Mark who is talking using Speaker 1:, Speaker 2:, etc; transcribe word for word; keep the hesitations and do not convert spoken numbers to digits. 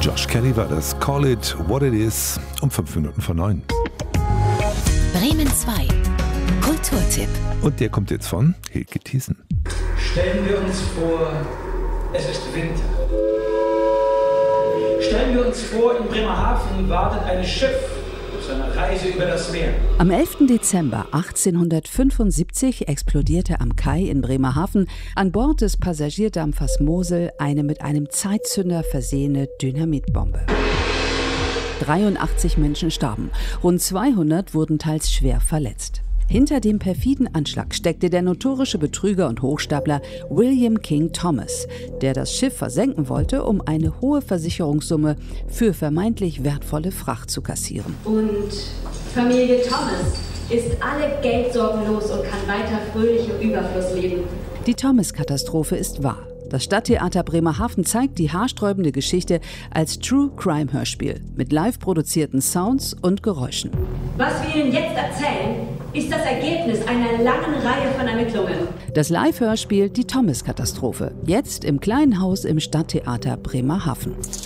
Speaker 1: Josh Kelly war das. Call it what it is um fünf Minuten vor neun.
Speaker 2: Bremen zwei. Kulturtipp.
Speaker 1: Und der kommt jetzt von Hilke Thiessen.
Speaker 3: Stellen wir uns vor, es ist Winter. Stellen wir uns vor, in Bremerhaven wartet ein Schiff auf seiner Reise über das Meer.
Speaker 4: Am elften Dezember achtzehnhundertfünfundsiebzig explodierte am Kai in Bremerhaven an Bord des Passagierdampfers Mosel eine mit einem Zeitzünder versehene Dynamitbombe. dreiundachtzig Menschen starben, rund zweihundert wurden teils schwer verletzt. Hinter dem perfiden Anschlag steckte der notorische Betrüger und Hochstapler William King Thomas, der das Schiff versenken wollte, um eine hohe Versicherungssumme für vermeintlich wertvolle Fracht zu kassieren.
Speaker 5: Und Familie Thomas ist alle Geldsorgen los und kann weiter fröhlich im Überfluss leben.
Speaker 4: Die Thomas-Katastrophe ist wahr. Das Stadttheater Bremerhaven zeigt die haarsträubende Geschichte als True-Crime-Hörspiel mit live produzierten Sounds und Geräuschen.
Speaker 5: Was wir Ihnen jetzt erzählen, ist das Ergebnis einer langen Reihe von Ermittlungen.
Speaker 4: Das Live-Hörspiel Die Thomas-Katastrophe, jetzt im kleinen Haus im Stadttheater Bremerhaven.